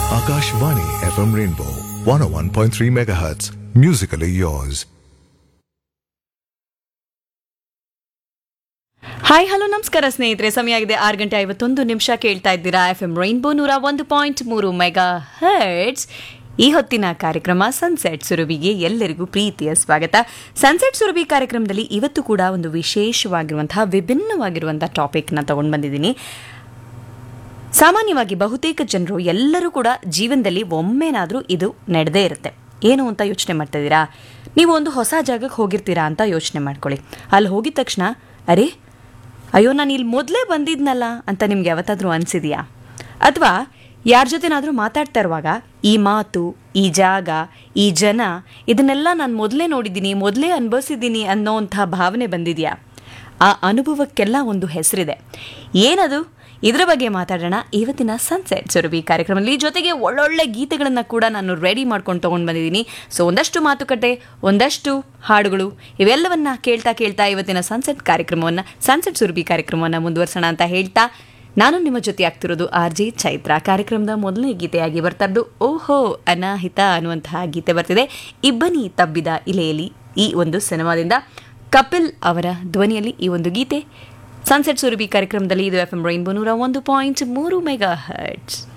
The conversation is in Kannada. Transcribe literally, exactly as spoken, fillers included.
Akashvani F M Rainbow one oh one point three megahertz. Musically yours. Hi hello ನಮಸ್ಕಾರ ಸ್ನೇಹಿತರೆ, ಸಮಯ ಆಗಿದೆ ಆರು ಗಂಟೆ ಐವತ್ತೊಂದು ನಿಮಿಷ. ಕೇಳ್ತಾ ಇದ್ದೀರಾ ಎಫ್ ಎಂ ರೈನ್ಬೋ ನೂರ ಒಂದು ಪಾಯಿಂಟ್ ಮೂರು ಮೆಗಾ ಹರ್ಟ್ಸ್. ಈ ಹೊತ್ತಿನ ಕಾರ್ಯಕ್ರಮ ಸನ್ಸೆಟ್ ಸುರಭಿಗೆ ಎಲ್ಲರಿಗೂ ಪ್ರೀತಿಯ ಸ್ವಾಗತ. ಸನ್ಸೆಟ್ ಸುರಭಿ ಕಾರ್ಯಕ್ರಮದಲ್ಲಿ ಇವತ್ತು ಕೂಡ ಒಂದು ವಿಶೇಷವಾಗಿರುವಂತಹ ವಿಭಿನ್ನವಾಗಿರುವಂತಹ ಟಾಪಿಕ್ನ ತಗೊಂಡು ಬಂದಿದ್ದೀನಿ. ಸಾಮಾನ್ಯವಾಗಿ ಬಹುತೇಕ ಜನರು ಎಲ್ಲರೂ ಕೂಡ ಜೀವನದಲ್ಲಿ ಒಮ್ಮೆನಾದರೂ ಇದು ನಡೆದೇ ಇರುತ್ತೆ. ಏನು ಅಂತ ಯೋಚನೆ ಮಾಡ್ತಾ ಇದ್ದೀರಾ? ನೀವು ಒಂದು ಹೊಸ ಜಾಗಕ್ಕೆ ಹೋಗಿರ್ತೀರಾ ಅಂತ ಯೋಚನೆ ಮಾಡ್ಕೊಳ್ಳಿ. ಅಲ್ಲಿ ಹೋಗಿದ ತಕ್ಷಣ ಅರೆ ಅಯ್ಯೋ ನಾನು ಇಲ್ಲಿ ಮೊದಲೇ ಬಂದಿದ್ನಲ್ಲ ಅಂತ ನಿಮ್ಗೆ ಯಾವತ್ತಾದರೂ ಅನಿಸಿದೆಯಾ? ಅಥವಾ ಯಾರ ಜೊತೆನಾದರೂ ಮಾತಾಡ್ತಾ ಇರುವಾಗ ಈ ಮಾತು, ಈ ಜಾಗ, ಈ ಜನ, ಇದನ್ನೆಲ್ಲ ನಾನು ಮೊದಲೇ ನೋಡಿದ್ದೀನಿ, ಮೊದಲೇ ಅನುಭವಿಸಿದ್ದೀನಿ ಅನ್ನೋವಂಥ ಭಾವನೆ ಬಂದಿದೆಯಾ? ಆ ಅನುಭವಕ್ಕೆಲ್ಲ ಒಂದು ಹೆಸರಿದೆ. ಏನದು? ಇದರ ಬಗ್ಗೆ ಮಾತಾಡೋಣ ಇವತ್ತಿನ ಸನ್ಸೆಟ್ ಸುರಭಿ ಕಾರ್ಯಕ್ರಮದಲ್ಲಿ. ಜೊತೆಗೆ ಒಳ್ಳೊಳ್ಳೆ ಗೀತೆಗಳನ್ನು ಕೂಡ ನಾನು ರೆಡಿ ಮಾಡ್ಕೊಂಡು ತೊಗೊಂಡು ಬಂದಿದ್ದೀನಿ. ಸೊ ಒಂದಷ್ಟು ಮಾತುಕತೆ, ಒಂದಷ್ಟು ಹಾಡುಗಳು, ಇವೆಲ್ಲವನ್ನ ಕೇಳ್ತಾ ಕೇಳ್ತಾ ಇವತ್ತಿನ ಸನ್ಸೆಟ್ ಕಾರ್ಯಕ್ರಮವನ್ನು, ಸನ್ಸೆಟ್ ಸುರಭಿ ಕಾರ್ಯಕ್ರಮವನ್ನು ಮುಂದುವರ್ಸೋಣ ಅಂತ ಹೇಳ್ತಾ ನಾನು ನಿಮ್ಮ ಜೊತೆ ಆಗ್ತಿರೋದು ಆರ್ ಜೆ ಚೈತ್ರ. ಕಾರ್ಯಕ್ರಮದ ಮೊದಲನೇ ಗೀತೆಯಾಗಿ ಬರ್ತಾ ಇರೋದು ಓಹೋ ಅನಾಹಿತ ಅನ್ನುವಂತಹ ಗೀತೆ ಬರ್ತಿದೆ. ಇಬ್ಬನಿ ತಬ್ಬಿದ ಇಲೆಯಲ್ಲಿ ಈ ಒಂದು ಸಿನಿಮಾದಿಂದ ಕಪಿಲ್ ಅವರ ಧ್ವನಿಯಲ್ಲಿ ಈ ಒಂದು ಗೀತೆ ಸನ್ಸೆಟ್ ಸುರಭಿ ಕಾರ್ಯಕ್ರಮದಲ್ಲಿ. ಇದು ಎಫ್ ಎಂ ರೈನ್ಬೋ ನೂರ ಒಂದು ಪಾಯಿಂಟ್ ಮೂರು ಮೆಗಾ ಹರ್ಟ್ಸ್.